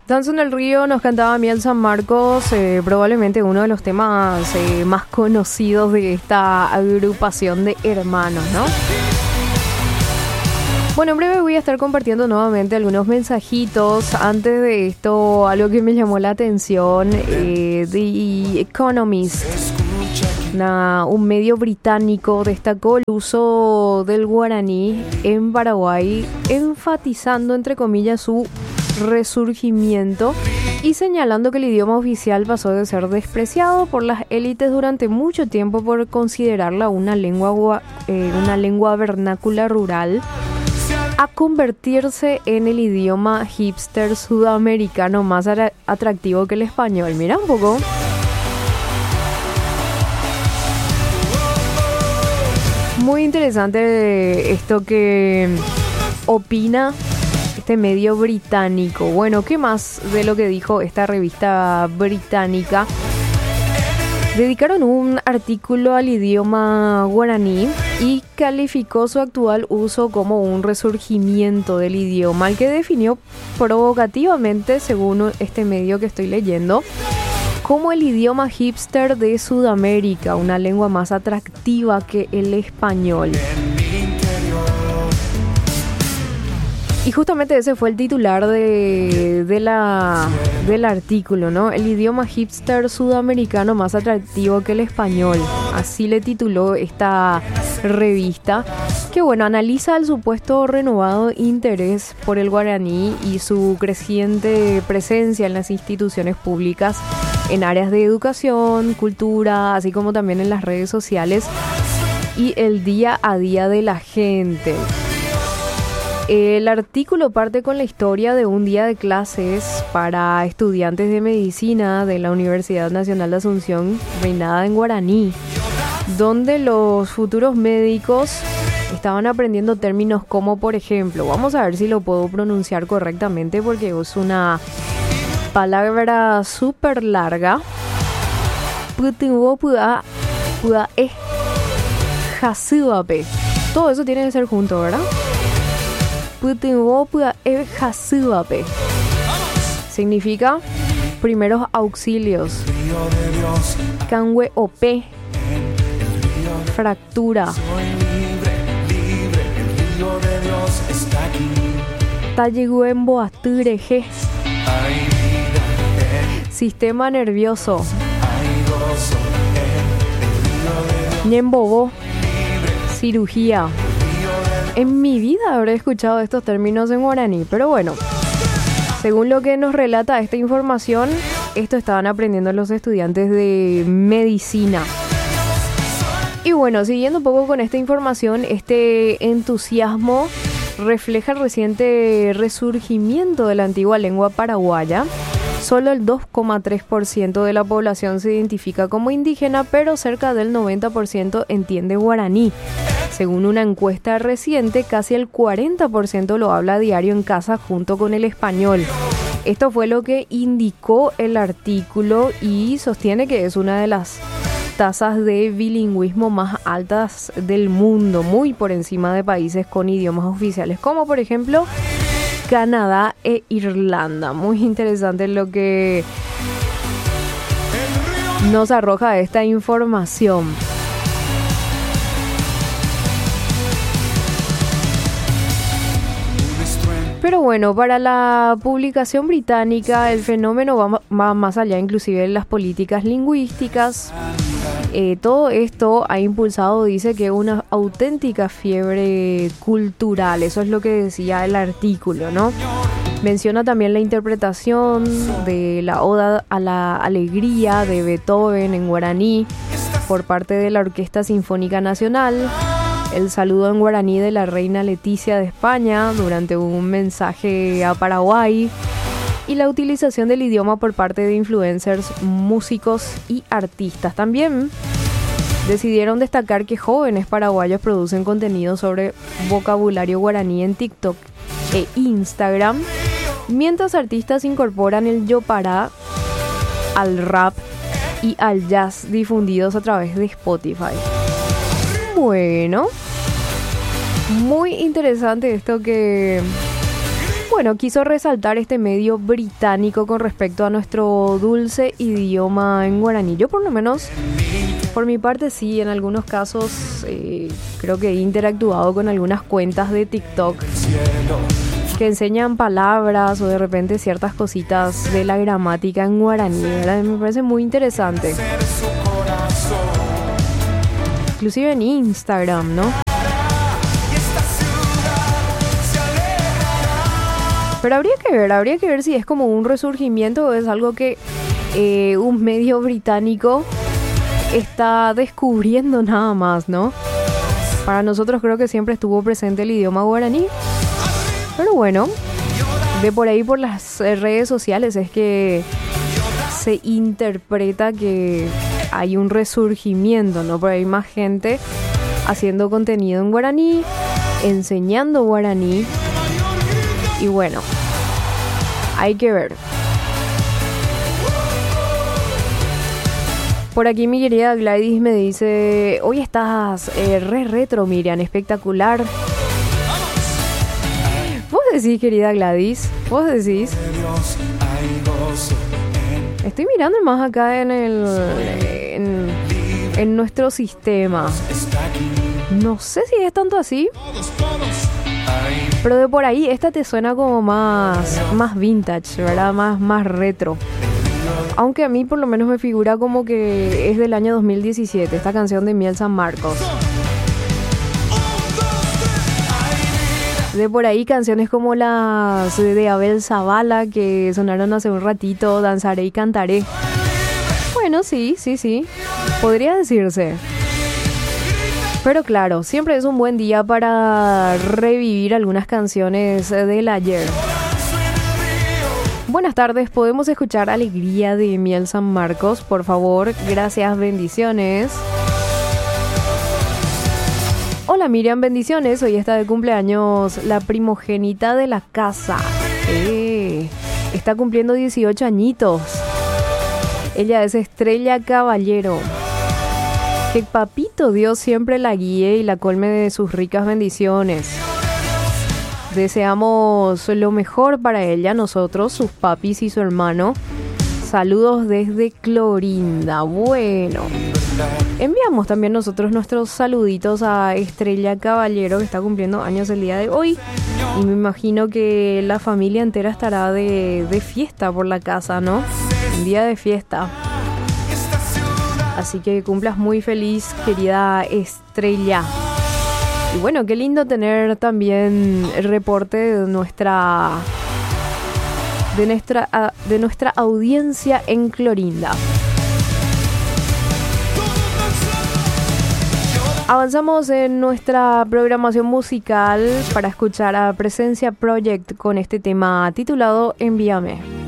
Danza en el Río nos cantaba Miel San Marcos, probablemente uno de los temas más conocidos de esta agrupación de hermanos, ¿no? Bueno, en breve voy a estar compartiendo nuevamente algunos mensajitos. Antes de esto, algo que me llamó la atención, The Economist, un medio británico, destacó el uso del guaraní en Paraguay, enfatizando, entre comillas, su resurgimiento y señalando que el idioma oficial pasó de ser despreciado por las élites durante mucho tiempo por considerarla una lengua vernácula rural, a convertirse en el idioma hipster sudamericano más atractivo que el español. Mira un poco. Muy interesante esto que opina este medio británico. Bueno, ¿qué más de lo que dijo esta revista británica? Dedicaron un artículo al idioma guaraní y calificó su actual uso como un resurgimiento del idioma, al que definió provocativamente, según este medio que estoy leyendo, como el idioma hipster de Sudamérica, una lengua más atractiva que el español. Y justamente ese fue el titular del artículo, ¿no? El idioma hipster sudamericano más atractivo que el español. Así le tituló esta revista, que bueno, analiza el supuesto renovado interés por el guaraní y su creciente presencia en las instituciones públicas en áreas de educación, cultura, así como también en las redes sociales y el día a día de la gente. El artículo parte con la historia de un día de clases para estudiantes de medicina de la Universidad Nacional de Asunción, brindada en guaraní, donde los futuros médicos estaban aprendiendo términos como, por ejemplo, vamos a ver si lo puedo pronunciar correctamente porque es una palabra súper larga. Todo eso tiene que ser junto, ¿verdad? Significa primeros auxilios. Cangue OP, fractura. Talleguembo Astureje, sistema nervioso. Ñembobo, cirugía. En mi vida habré escuchado estos términos en guaraní, pero bueno, según lo que nos relata esta información, esto estaban aprendiendo los estudiantes de medicina. Y bueno, siguiendo un poco con esta información, este entusiasmo refleja el reciente resurgimiento de la antigua lengua paraguaya. Solo el 2,3% de la población se identifica como indígena, pero cerca del 90% entiende guaraní. Según una encuesta reciente, casi el 40% lo habla a diario en casa junto con el español. Esto fue lo que indicó el artículo y sostiene que es una de las tasas de bilingüismo más altas del mundo, muy por encima de países con idiomas oficiales, como por ejemplo Canadá e Irlanda. Muy interesante lo que nos arroja esta información. Pero bueno, para la publicación británica el fenómeno va más allá inclusive de las políticas lingüísticas. Todo esto ha impulsado, dice, que una auténtica fiebre cultural. Eso es lo que decía el artículo, ¿no? Menciona también la interpretación de la Oda a la Alegría de Beethoven en guaraní por parte de la Orquesta Sinfónica Nacional. El saludo en guaraní de la reina Leticia de España durante un mensaje a Paraguay y la utilización del idioma por parte de influencers, músicos y artistas. También decidieron destacar que jóvenes paraguayos producen contenido sobre vocabulario guaraní en TikTok e Instagram, mientras artistas incorporan el yopará al rap y al jazz difundidos a través de Spotify. Bueno, muy interesante esto que, bueno, quiso resaltar este medio británico con respecto a nuestro dulce idioma en guaraní. Yo por lo menos, por mi parte sí, en algunos casos creo que he interactuado con algunas cuentas de TikTok que enseñan palabras o de repente ciertas cositas de la gramática en guaraní, ¿verdad? Me parece muy interesante. Inclusive en Instagram, ¿no? Pero habría que ver si es como un resurgimiento o es algo que un medio británico está descubriendo nada más, ¿no? Para nosotros creo que siempre estuvo presente el idioma guaraní. Pero bueno, de por ahí por las redes sociales es que se interpreta que hay un resurgimiento, ¿no? Por ahí más gente haciendo contenido en guaraní, enseñando guaraní. Y bueno, hay que ver. Por aquí mi querida Gladys me dice: hoy estás re retro, Miriam, espectacular. Vos decís, querida Gladys, vos decís. Estoy mirando más acá en nuestro sistema. No sé si es tanto así, pero de por ahí esta te suena como más vintage, ¿verdad? Más retro. Aunque a mí por lo menos me figura como que es del año 2017, esta canción de Miel San Marcos. De por ahí canciones como las de Abel Zavala que sonaron hace un ratito, Danzaré y Cantaré. Bueno, sí, podría decirse. Pero claro, siempre es un buen día para revivir algunas canciones del ayer. Buenas tardes, podemos escuchar Alegría de Miel San Marcos, por favor. Gracias, bendiciones. Hola Miriam, bendiciones. Hoy está de cumpleaños la primogénita de la casa. Está cumpliendo 18 añitos. Ella es Estrella Caballero. Que Papito Dios siempre la guíe y la colme de sus ricas bendiciones. Deseamos lo mejor para ella, nosotros, sus papis y su hermano. Saludos desde Clorinda. Bueno, enviamos también nosotros nuestros saluditos a Estrella Caballero, que está cumpliendo años el día de hoy. Y me imagino que la familia entera estará de fiesta por la casa, ¿no? Un día de fiesta. Así que cumplas muy feliz, querida Estrella. Y bueno, qué lindo tener también el reporte de nuestra audiencia en Clorinda. Avanzamos en nuestra programación musical para escuchar a Presencia Project con este tema titulado Envíame.